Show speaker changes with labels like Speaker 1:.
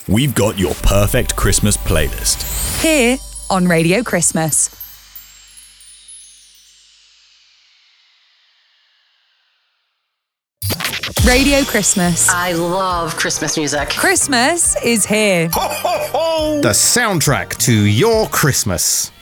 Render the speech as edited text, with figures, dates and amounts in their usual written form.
Speaker 1: we've got your perfect Christmas playlist.
Speaker 2: Here on Radio Christmas. Radio Christmas.
Speaker 3: I love Christmas music.
Speaker 2: Christmas is here.
Speaker 4: The soundtrack to your Christmas.